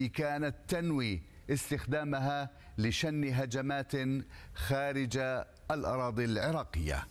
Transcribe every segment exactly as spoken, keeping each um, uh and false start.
كانت تنوي استخدامها لشن هجمات خارج الأراضي العراقية.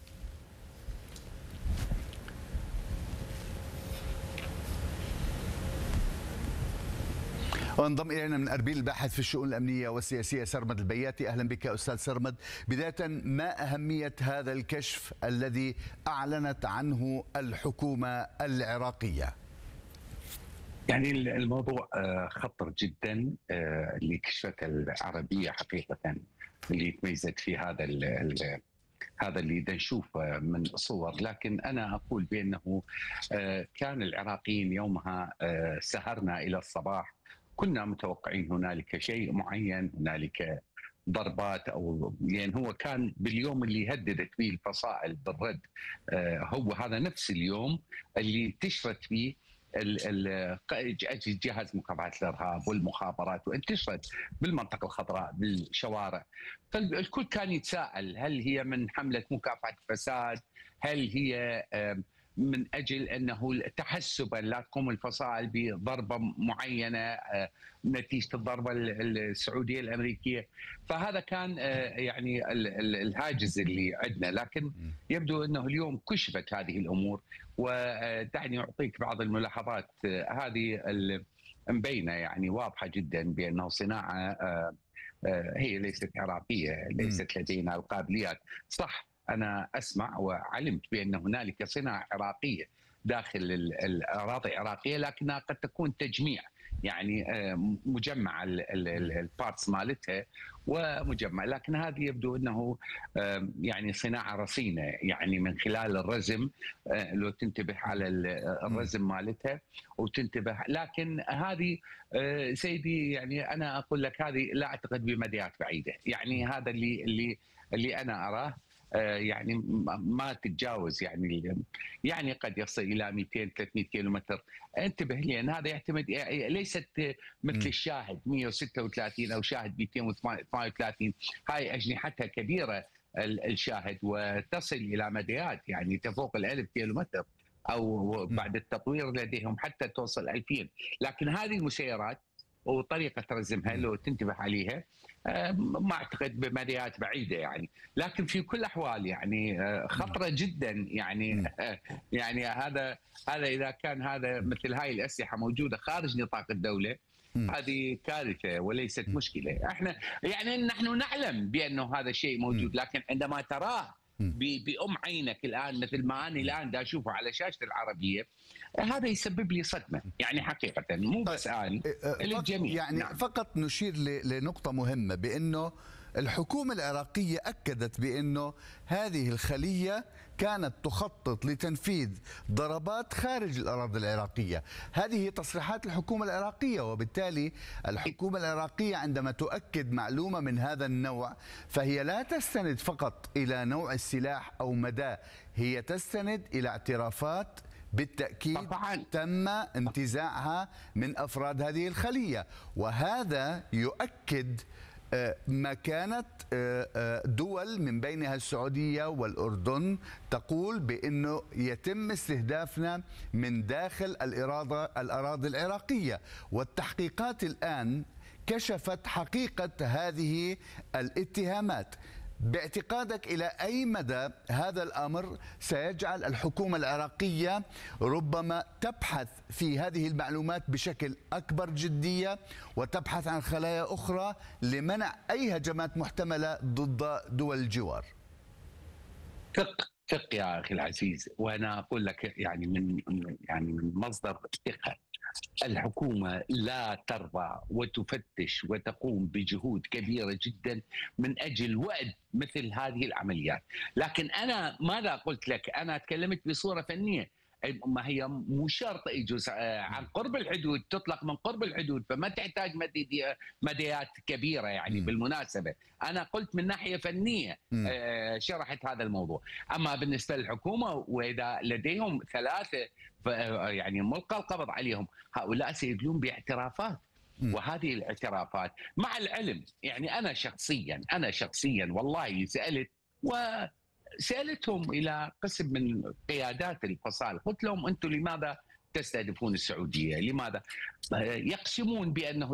وانضم الينا من اربيل الباحث في الشؤون الامنيه والسياسيه سرمد البياتي. اهلا بك استاذ سرمد. بدايه، ما اهميه هذا الكشف الذي اعلنت عنه الحكومه العراقيه؟ يعني الموضوع خطر جدا اللي كشفته العربيه حقيقه، اللي تميزت في هذا ال هذا اللي نشوفه من صور. لكن انا اقول بانه كان العراقيين يومها سهرنا الى الصباح، كنا متوقعين هنالك شيء معين، هنالك ضربات، او يعني هو كان باليوم اللي هددت به الفصائل بالرد، هو هذا نفس اليوم اللي انتشرت فيه جهاز مكافحة الإرهاب والمخابرات، وانتشرت بالمنطقة الخضراء بالشوارع. فالكل كان يتساءل، هل هي من حملة مكافحة الفساد؟ هل هي من أجل أنه تحسبا لا تقوم الفصائل بضربة معينة نتيجة الضربة السعودية الأمريكية؟ فهذا كان يعني الهاجس اللي عندنا. لكن يبدو أنه اليوم كشفت هذه الأمور، ودعني أعطيك بعض الملاحظات. هذه مبينة يعني واضحة جدا بأنه صناعة هي ليست عراقية، ليست لدينا القابليات. صح، أنا أسمع وعلمت بأن هنالك صناعة عراقية داخل الأراضي العراقية، لكنها قد تكون تجميع، يعني مجمع البارتس مالتها ومجمع. لكن هذه يبدو أنه يعني صناعة رصينة، يعني من خلال الرزم، لو تنتبه على الرزم مالتها وتنتبه. لكن هذه سيدي يعني أنا أقول لك هذه لا أعتقد بمديات بعيدة، يعني هذا اللي اللي اللي أنا أراه، يعني ما تتجاوز يعني يعني قد يصل الى مئتين ثلاثمئة كيلومتر. انتبه، لان هذا يعتمد، ليست مثل الشاهد مئة وستة وثلاثين او شاهد مئتين وثمانية وثلاثين، هاي اجنحتها كبيره الشاهد وتصل الى مديات يعني تفوق الألف كيلومتر، او بعد التطوير لديهم حتى توصل ألفين. لكن هذه المسيرات وطريقة رزمها لو تنتبه عليها ما أعتقد بمديات بعيدة يعني. لكن في كل الأحوال يعني خطرة جدا يعني. يعني هذا هذا إذا كان هذا مثل هاي الأسلحة موجودة خارج نطاق الدولة، هذه كارثة وليست مشكلة. احنا يعني نحن نعلم بأنه هذا الشيء موجود، لكن عندما تراه بأم عينك الآن مثل ما أنا الآن دا أشوفه على شاشة العربية، هذا يسبب لي صدمة يعني حقيقة، مو بس أنا، للجميع. يعني نعم. فقط نشير لنقطة مهمة، بأنه الحكومة العراقية أكدت بأنه هذه الخلية كانت تخطط لتنفيذ ضربات خارج الأراضي العراقية. هذه تصريحات الحكومة العراقية، وبالتالي الحكومة العراقية عندما تؤكد معلومة من هذا النوع فهي لا تستند فقط إلى نوع السلاح أو مداه، هي تستند إلى اعترافات بالتأكيد طبعاً تم انتزاعها من أفراد هذه الخلية. وهذا يؤكد مكانة دول من بينها السعودية والأردن تقول بأنه يتم استهدافنا من داخل الأراضي العراقية. والتحقيقات الآن كشفت حقيقة هذه الاتهامات. باعتقادك إلى أي مدى هذا الأمر سيجعل الحكومة العراقية ربما تبحث في هذه المعلومات بشكل أكبر جدية وتبحث عن خلايا أخرى لمنع أي هجمات محتملة ضد دول الجوار؟ ثق ثق يا أخي العزيز، وأنا أقول لك يعني من يعني من مصدر ثقة، الحكومة لا ترضى وتفتش وتقوم بجهود كبيرة جدا من أجل وعد مثل هذه العمليات. لكن أنا ماذا قلت لك؟ أنا تكلمت بصورة فنية، ما هي مو شرط يجوز عن قرب الحدود، تطلق من قرب الحدود، فما تحتاج مديات كبيرة يعني. بالمناسبة أنا قلت من ناحية فنية شرحت هذا الموضوع. أما بالنسبة للحكومة وإذا لديهم ثلاثة يعني ملقى القبض عليهم، هؤلاء سيدلون باعترافات، وهذه الاعترافات مع العلم يعني أنا شخصيا أنا شخصيا والله سألت وسألتهم إلى قسم من قيادات الفصائل، قلت لهم أنتم لماذا تستهدفون السعودية؟ لماذا يقسمون بأنه